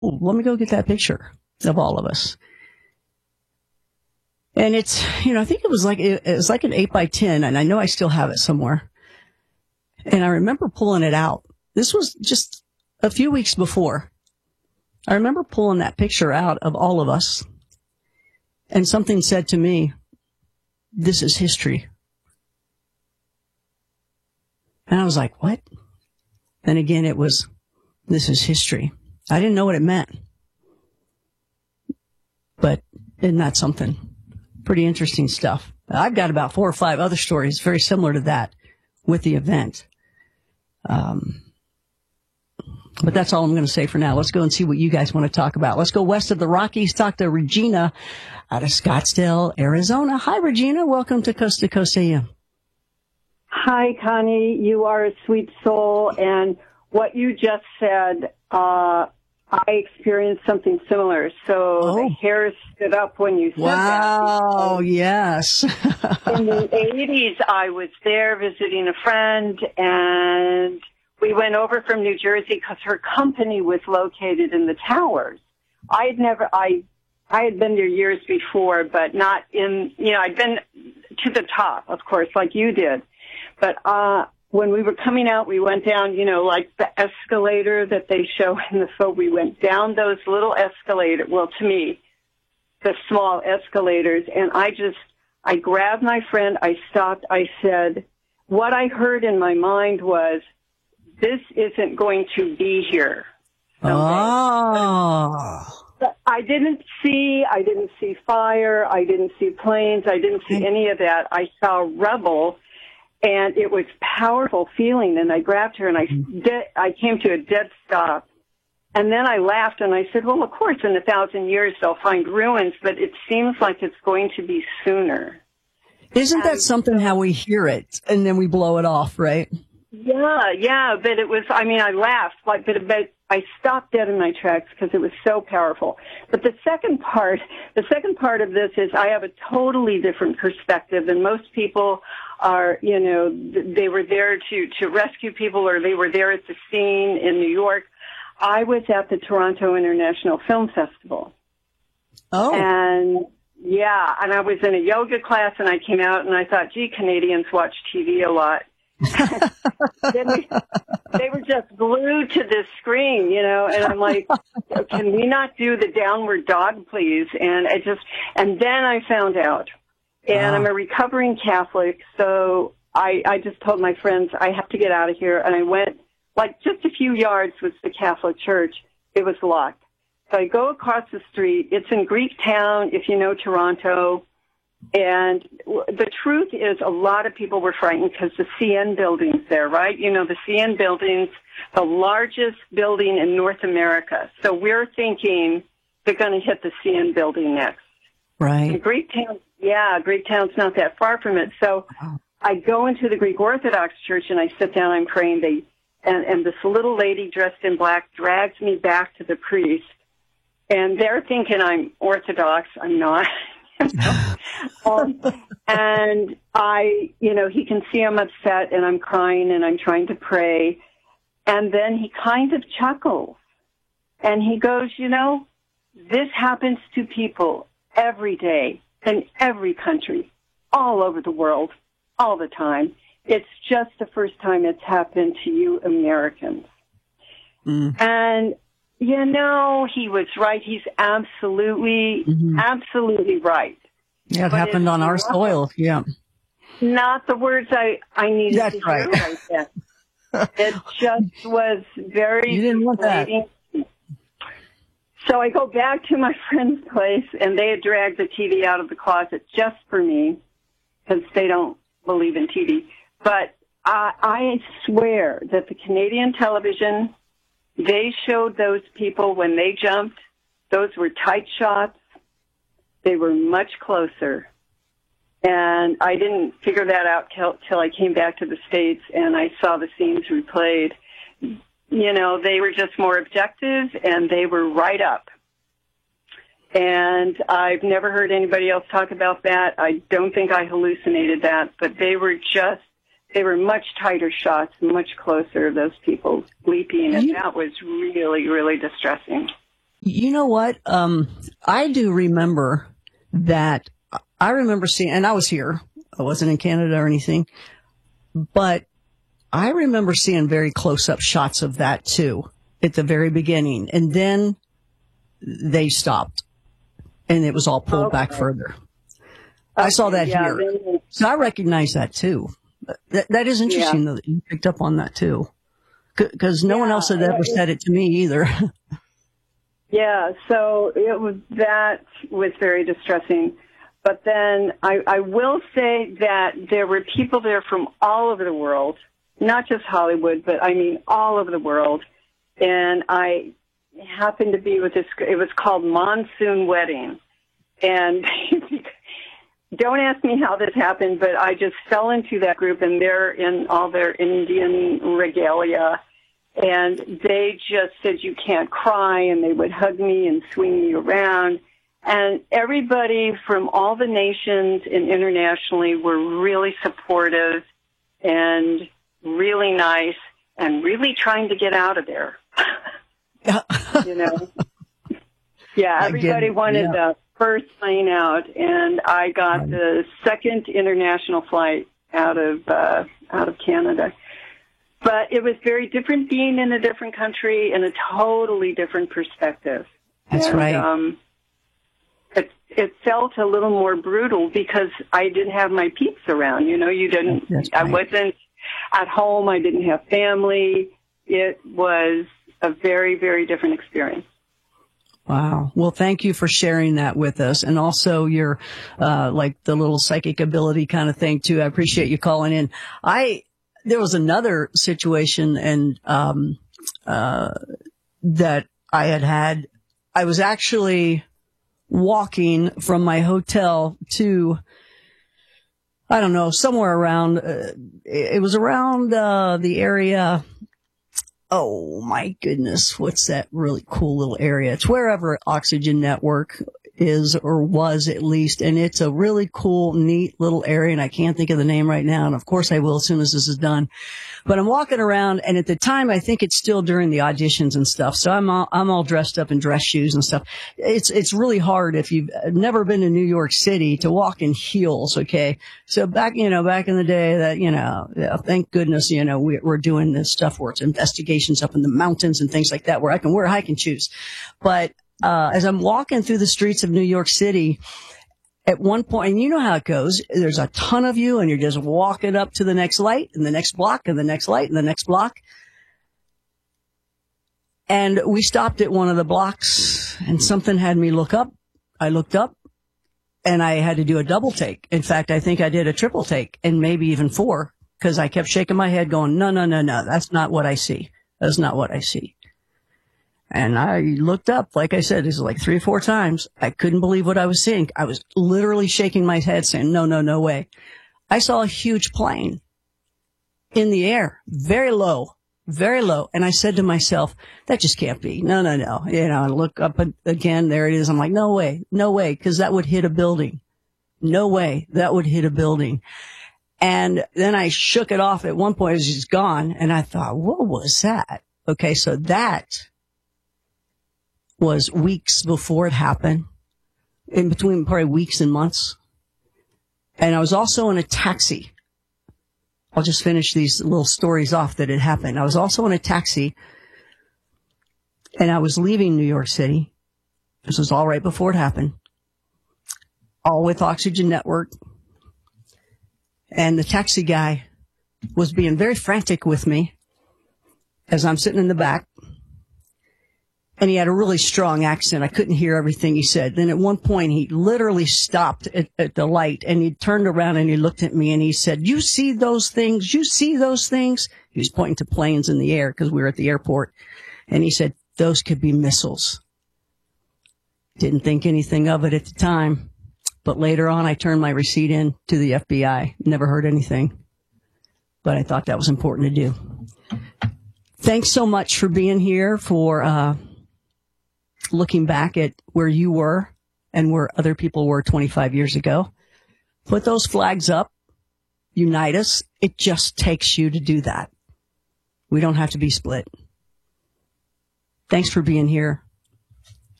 let me go get that picture of all of us. And it's, I think it was like an 8x10, and I know I still have it somewhere. And I remember pulling it out. This was just a few weeks before. I remember pulling that picture out of all of us, and something said to me, "This is history." And I was like, what? And again, it was, "This is history." I didn't know what it meant. But isn't that something? Pretty interesting stuff. I've got about 4 or 5 other stories very similar to that with the event. But that's all I'm going to say for now. Let's go and see what you guys want to talk about. Let's go west of the Rockies, talk to Regina out of Scottsdale, Arizona. Hi, Regina. Welcome to Coast to Coast AM. Hi, Connie. You are a sweet soul. And what you just said, I experienced something similar. So the hair stood up when you said that. Wow, yes. In the 80s, I was there visiting a friend, and we went over from New Jersey because her company was located in the towers. I had been there years before, but not in, I'd been to the top, of course, like you did. But when we were coming out, we went down, like the escalator that they show in the film. We went down those little escalators, well, to me, the small escalators, and I grabbed my friend, I stopped, I said, what I heard in my mind was, this isn't going to be here someday. Oh. But I didn't see fire, I didn't see planes, I didn't see any of that. I saw rubble. And it was a powerful feeling, and I grabbed her, and I came to a dead stop. And then I laughed, and I said, well, of course, in 1,000 years they'll find ruins, but it seems like it's going to be sooner. Isn't that something how we hear it, and then we blow it off, right? Yeah, but it was, I laughed, but I stopped dead in my tracks because it was so powerful. But the second part of this is I have a totally different perspective than most people are, they were there to rescue people, or they were there at the scene in New York. I was at the Toronto International Film Festival. Oh. And I was in a yoga class, and I came out and I thought, gee, Canadians watch TV a lot. They were just glued to this screen, and I'm like, can we not do the downward dog, please? And then I found out. And I'm a recovering Catholic, so I just told my friends, I have to get out of here. And I went, like, just a few yards was the Catholic church. It was locked. So I go across the street. It's in Greektown, if you know Toronto. And the truth is a lot of people were frightened because the CN building's there, right? The CN building's the largest building in North America. So we're thinking they're going to hit the CN building next. Right. And Greektown's not that far from it. So I go into the Greek Orthodox Church and I sit down, I'm praying. And this little lady dressed in black drags me back to the priest. And they're thinking I'm Orthodox. I'm not. And he can see I'm upset and I'm crying and I'm trying to pray. And then he kind of chuckles and he goes, this happens to people every day in every country, all over the world, all the time. It's just the first time it's happened to you Americans. And, he was right. He's absolutely right. Yeah, it happened on our soil. Yeah. Not the words I needed That's to hear right then. It just was very You didn't want that. So I go back to my friend's place, and they had dragged the TV out of the closet just for me, because they don't believe in TV. But I swear that the Canadian television, they showed those people when they jumped. Those were tight shots. They were much closer. And I didn't figure that out till I came back to the States and I saw the scenes replayed. They were just more objective and they were right up. And I've never heard anybody else talk about that. I don't think I hallucinated that, but they were much tighter shots, much closer, those people leaping, and that was really, really distressing. You know what? I do remember that. I remember seeing, and I was here. I wasn't in Canada or anything, but I remember seeing very close-up shots of that too at the very beginning, and then they stopped, and it was all pulled back further. I saw that here, so I recognize that too. That is interesting though, that you picked up on that too, because no one else had ever said it to me either. Yeah, so that was very distressing. But then I will say that there were people there from all over the world, not just Hollywood, but I mean all over the world. And I happened to be with this, it was called Monsoon Wedding. And don't ask me how this happened, but I just fell into that group, and they're in all their Indian regalia. And they just said, you can't cry, and they would hug me and swing me around. And everybody from all the nations and internationally were really supportive and really nice and really trying to get out of there. You know? Yeah, everybody wanted the first plane out, and I got the second international flight out of Canada. But it was very different being in a different country and a totally different perspective. That's right. It felt a little more brutal because I didn't have my peeps around. You know, I wasn't at home. I didn't have family. It was a very, very different experience. Wow. Well, thank you for sharing that with us. And also your, like the little psychic ability kind of thing too. I appreciate you calling in. There was another situation and, that I had. I was actually walking from my hotel to, I don't know, somewhere around, it was around, the area. Oh my goodness. What's that really cool little area? It's wherever Oxygen Network is, or was at least. And it's a really cool, neat little area. And I can't think of the name right now. And of course I will as soon as this is done. But I'm walking around, and at the time, I think it's still during the auditions and stuff. So I'm all dressed up in dress shoes and stuff. It's really hard if you've never been to New York City to walk in heels. Okay. So back in the day that, thank goodness, we're doing this stuff where it's investigations up in the mountains and things like that, where I can wear hiking shoes. But, as I'm walking through the streets of New York City, at one point, and you know how it goes, there's a ton of you, and you're just walking up to the next light, and the next block, and the next light, and the next block. And we stopped at one of the blocks, and something had me look up. I looked up, and I had to do a double take. In fact, I think I did a triple take, and maybe even 4, because I kept shaking my head going, no, that's not what I see. That's not what I see. And I looked up, like I said, this is like 3 or 4 times. I couldn't believe what I was seeing. I was literally shaking my head saying, no way. I saw a huge plane in the air, very low. And I said to myself, that just can't be. No. I look up again. There it is. I'm like, no way, because that would hit a building. No way, that would hit a building. And then I shook it off at one point. It was just gone. And I thought, what was that? Okay, so that was weeks before it happened, in between probably weeks and months. And I was also in a taxi. I'll just finish these little stories off that had happened. I was also in a taxi, and I was leaving New York City. This was all right before it happened. All with Oxygen Network. And the taxi guy was being very frantic with me as I'm sitting in the back. And he had a really strong accent. I couldn't hear everything he said. Then at one point, he literally stopped at the light, and he turned around and he looked at me and he said, you see those things? You see those things? He was pointing to planes in the air because we were at the airport. And he said, those could be missiles. Didn't think anything of it at the time. But later on, I turned my receipt in to the FBI. Never heard anything. But I thought that was important to do. Thanks so much for being here, for looking back at where you were and where other people were 25 years ago. Put those flags up. Unite us. It just takes you to do that. We don't have to be split. Thanks for being here.